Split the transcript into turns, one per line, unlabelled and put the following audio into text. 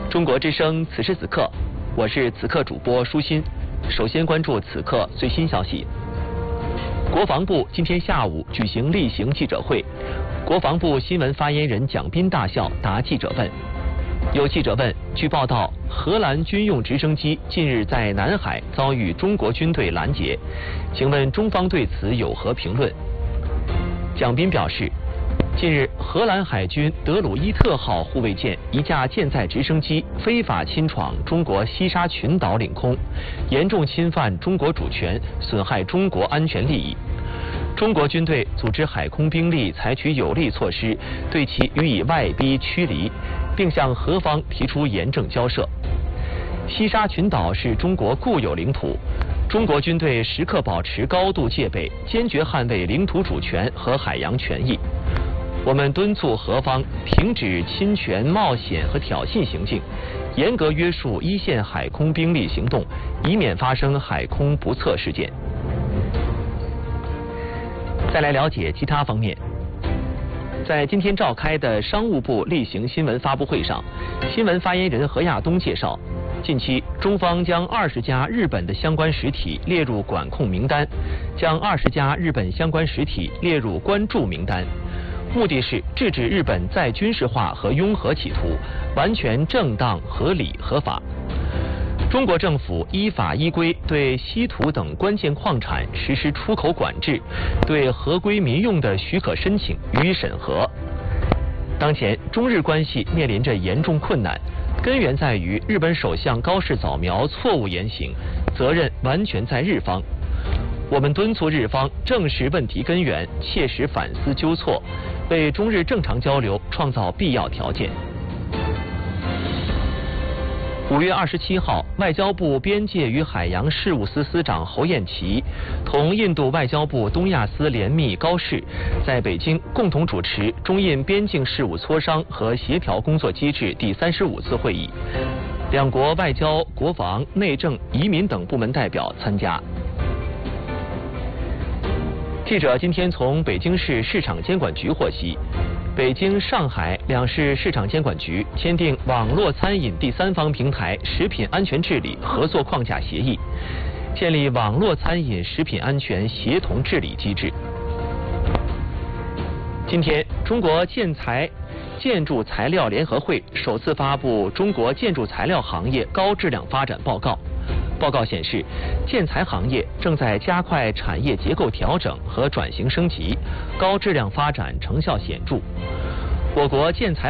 中国之声此时此刻，我是此刻主播舒心。首先关注此刻最新消息。国防部今天下午举行例行记者会，国防部新闻发言人蒋斌大校答记者问。有记者问，据报道，荷兰军用直升机近日在南海遭遇中国军队拦截，请问中方对此有何评论？蒋斌表示，近日，荷兰海军德鲁伊特号护卫舰一架舰载直升机非法侵闯中国西沙群岛领空，严重侵犯中国主权，损害中国安全利益。中国军队组织海空兵力采取有力措施，对其予以外逼驱离，并向荷方提出严正交涉。西沙群岛是中国固有领土，中国军队时刻保持高度戒备，坚决捍卫领土主权和海洋权益。我们敦促荷方停止侵权冒险和挑衅行径，严格约束一线海空兵力行动，以免发生海空不测事件。再来了解其他方面。在今天召开的商务部例行新闻发布会上，新闻发言人何亚东介绍，近期中方将20家日本的相关实体列入管控名单，将20家日本相关实体列入关注名单，目的是制止日本再军事化和拥核企图，完全正当、合理、合法。中国政府依法依规对稀土等关键矿产实施出口管制，对合规民用的许可申请予以审核。当前中日关系面临着严重困难，根源在于日本首相高市早苗错误言行，责任完全在日方。我们敦促日方正视问题根源，切实反思纠错，为中日正常交流创造必要条件。5月27号，外交部边界与海洋事务司司长侯彦奇同印度外交部东亚司联秘高士在北京共同主持中印边境事务磋商和协调工作机制第35次会议，两国外交、国防、内政、移民等部门代表参加。记者今天从北京市市场监管局获悉，北京、上海两市市场监管局签订网络餐饮第三方平台食品安全治理合作框架协议，建立网络餐饮食品安全协同治理机制。今天，中国建筑材料联合会首次发布中国建筑材料行业高质量发展报告。报告显示，建材行业正在加快产业结构调整和转型升级，高质量发展成效显著。我国建材